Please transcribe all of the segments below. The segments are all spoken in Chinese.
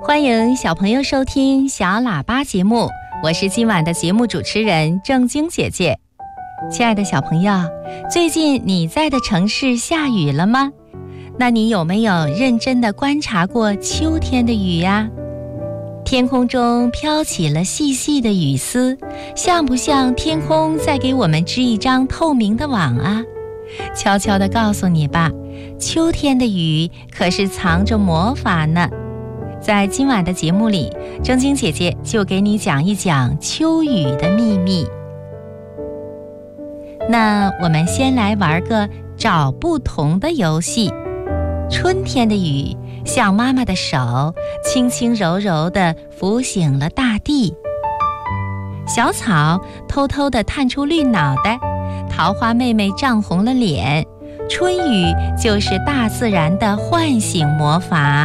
欢迎小朋友收听小喇叭节目，我是今晚的节目主持人正晶姐姐。亲爱的小朋友，最近你在的城市下雨了吗？那你有没有认真地观察过秋天的雨呀？天空中飘起了细细的雨丝，像不像天空在给我们织一张透明的网啊？悄悄地告诉你吧，秋天的雨可是藏着魔法呢。在今晚的节目里，正晶姐姐就给你讲一讲秋雨的秘密。那我们先来玩个找不同的游戏。春天的雨像妈妈的手，轻轻柔柔地抚醒了大地。小草偷偷地探出绿脑袋，桃花妹妹涨红了脸。春雨就是大自然的唤醒魔法。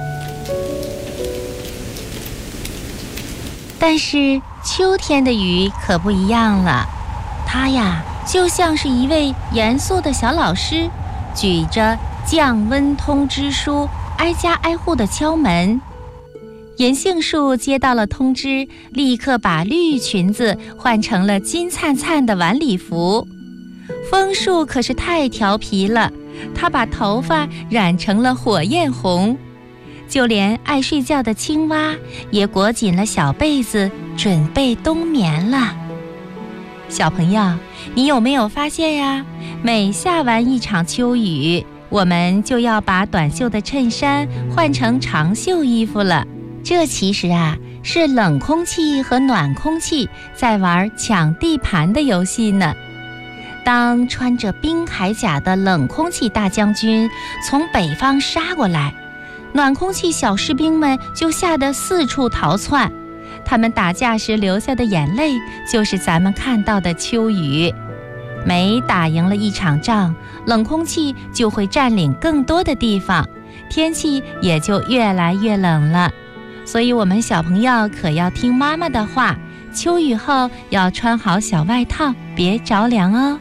但是秋天的雨可不一样了，它呀就像是一位严肃的小老师，举着降温通知书，挨家挨户地敲门。银杏树接到了通知，立刻把绿裙子换成了金灿灿的晚礼服。枫树可是太调皮了，它把头发染成了火焰红。就连爱睡觉的青蛙也裹紧了小被子，准备冬眠了。小朋友，你有没有发现呀？每下完一场秋雨，我们就要把短袖的衬衫换成长袖衣服了。这其实啊，是冷空气和暖空气在玩抢地盘的游戏呢。当穿着冰铠甲的冷空气大将军从北方杀过来，暖空气小士兵们就吓得四处逃窜。他们打架时流下的眼泪，就是咱们看到的秋雨。每打赢了一场仗，冷空气就会占领更多的地方，天气也就越来越冷了。所以我们小朋友可要听妈妈的话，秋雨后要穿好小外套，别着凉哦。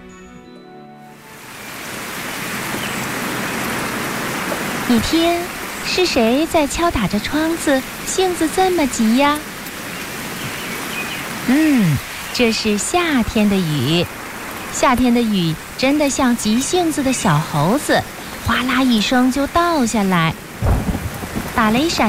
你听，是谁在敲打着窗子，性子这么急呀？这是夏天的雨。夏天的雨真的像急性子的小猴子，哗啦一声就倒下来。打雷闪